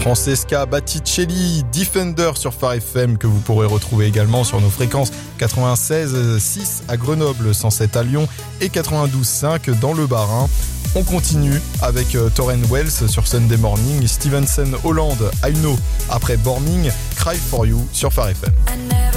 Francesca Batticelli, Defender sur Phare FM, que vous pourrez retrouver également sur nos fréquences 96.6 à Grenoble, 107 à Lyon et 92.5 dans le Bas-Rhin. On continue avec Torren Wells sur Sunday Morning, Stevenson Holland, I Know après Borning, Cry For You sur Phare FM.